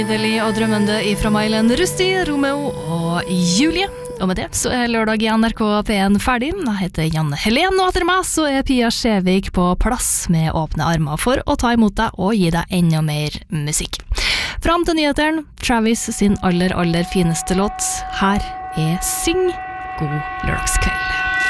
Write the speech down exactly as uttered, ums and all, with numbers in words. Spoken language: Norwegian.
Nydelig og drømmende ifra Mailen Rusti, Romeo og Julie. Og med det så er lørdag i N R K P en ferdig. Jeg heter Janne Helen, og etter meg så er Pia Skjevik på plass med åpne armer for å ta imot deg og gi deg enda mer musikk. Fram til nyheteren, Travis sin aller, aller fineste låt. Her er Syng. God lørdagskveld.